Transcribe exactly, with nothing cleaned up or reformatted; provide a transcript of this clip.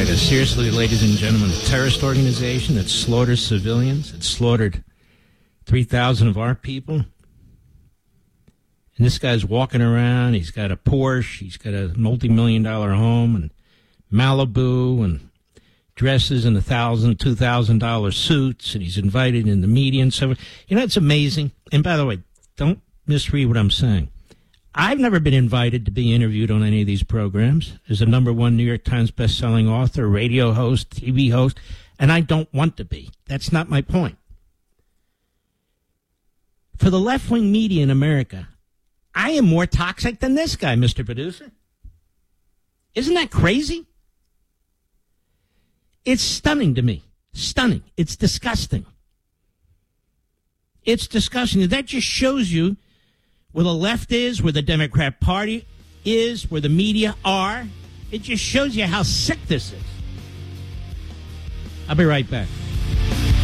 al-Qaeda. Seriously, ladies and gentlemen, a terrorist organization that slaughters civilians. It slaughtered three thousand of our people. And this guy's walking around. He's got a Porsche. He's got a multi-million dollar home and Malibu and dresses in a thousand, two thousand dollar suits. And he's invited in the media and so. You know, it's amazing. And by the way, don't misread what I'm saying. I've never been invited to be interviewed on any of these programs as a number one New York Times bestselling author, radio host, T V host, and I don't want to be. That's not my point. For the left-wing media in America, I am more toxic than this guy, Mister Producer. Isn't that crazy? It's stunning to me. Stunning. It's disgusting. It's disgusting. That just shows you where the left is, where the Democrat Party is, where the media are. It just shows you how sick this is. I'll be right back.